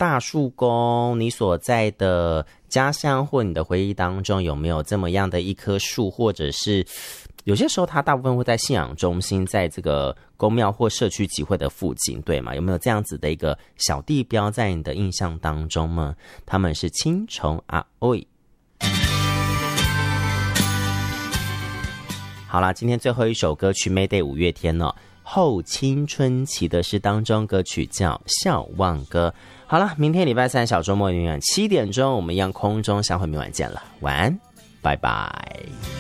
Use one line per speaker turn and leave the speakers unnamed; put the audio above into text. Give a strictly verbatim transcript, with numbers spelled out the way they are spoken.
大树宫，你所在的家乡或你的回忆当中有没有这么样的一棵树，或者是有些时候它大部分会在信仰中心，在这个公庙或社区集会的附近，对吗？有没有这样子的一个小地标在你的印象当中呢？他们是青虫啊喂。好啦，今天最后一首歌曲 Mayday 五月天哦，后青春期的诗当中歌曲叫笑忘歌。好了，明天礼拜三小周末永远七点钟我们一样空中相会，明晚见了，晚安，拜拜。